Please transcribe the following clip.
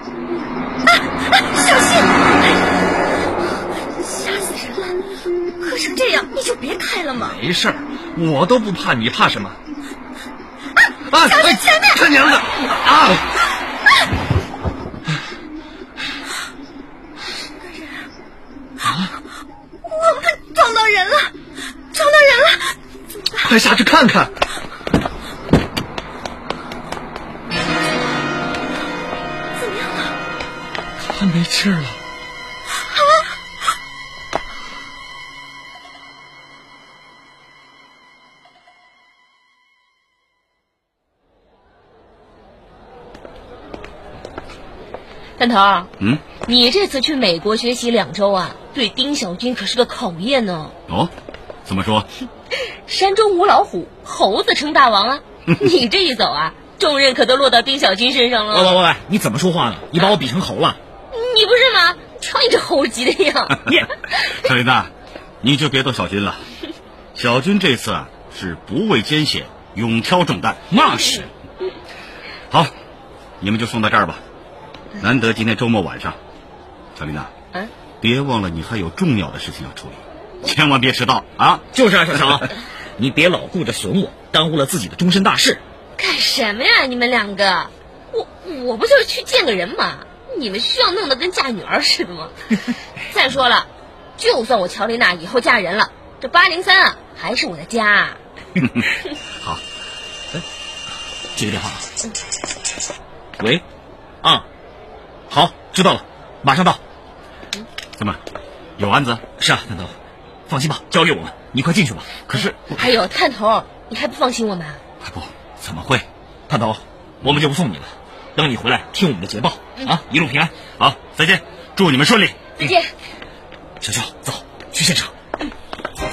小心！吓死人了！喝成这样，你就别开了嘛。 没事儿，我都不怕，你怕什么？ 小心前面！ 他娘的！ 我们撞到人了！ 快下去看看！ 怎么样了？ 他没气儿了。 探头，你这次去美国学习2周啊，对丁小军可是个考验呢。 哦，怎么说？ 山中无老虎，猴子称大王啊！你这一走啊，重任可都落到丁小军身上了。 喂，你怎么说话呢？你把我比成猴了？ 你不是吗？瞧你这猴急的样。 小林呐，你就别逗小军了。小军这次啊是不畏艰险，勇挑重担。 那是。 好，你们就送到这儿吧。难得今天周末晚上，小林呐，别忘了你还有重要的事情要处理，千万别迟到啊！ 就是啊，小乔，你别老顾着损我，耽误了自己的终身大事。 干什么呀，你们2个？我不就是去见个人吗？你们需要弄得跟嫁女儿似的吗？再说了，就算我乔丽娜以后嫁人了，这803啊还是我的家。 好， 接个电话。喂，好，知道了，马上到。 怎么，有案子？ 是啊，探头，放心吧，交给我们，你快进去吧。可是， 还有探头，你还不放心我们？ 不，怎么会？ 探头，我们就不送你了，等你回来听我们的捷报啊！一路平安。 好，再见，祝你们顺利。 再见。 小乔，走，去现场。